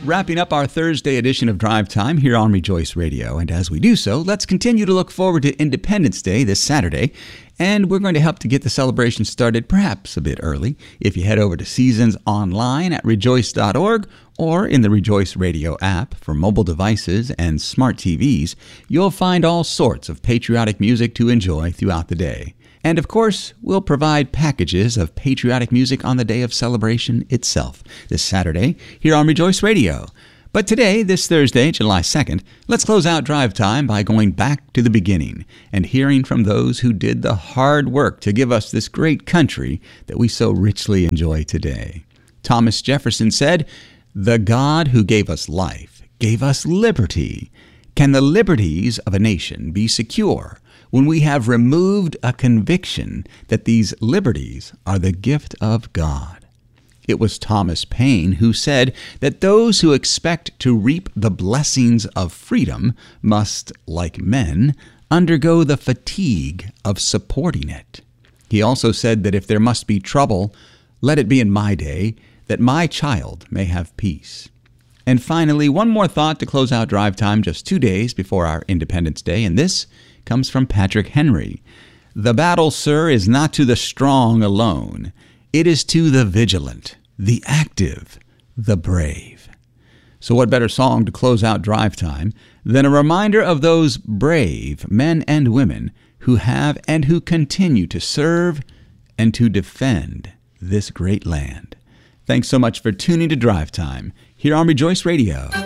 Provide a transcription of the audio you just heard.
wrapping up our Thursday edition of Drive Time here on Rejoice Radio. And as we do so, let's continue to look forward to Independence Day this Saturday. And we're going to help to get the celebration started perhaps a bit early. If you head over to Seasons online at rejoice.org or in the Rejoice Radio app for mobile devices and smart TVs, you'll find all sorts of patriotic music to enjoy throughout the day. And of course, we'll provide packages of patriotic music on the day of celebration itself, this Saturday, here on Rejoice Radio. But today, this Thursday, July 2nd, let's close out Drive Time by going back to the beginning and hearing from those who did the hard work to give us this great country that we so richly enjoy today. Thomas Jefferson said, "The God who gave us life gave us liberty. Can the liberties of a nation be secure when we have removed a conviction that these liberties are the gift of God?" It was Thomas Paine who said that those who expect to reap the blessings of freedom must, like men, undergo the fatigue of supporting it. He also said that if there must be trouble, let it be in my day, that my child may have peace. And finally, one more thought to close out Drive Time just 2 days before our Independence Day, and this comes from Patrick Henry. "The battle, sir, is not to the strong alone. It is to the vigilant, the active, the brave." So what better song to close out Drive Time than a reminder of those brave men and women who have and who continue to serve and to defend this great land. Thanks so much for tuning to Drive Time here on Rejoice Radio.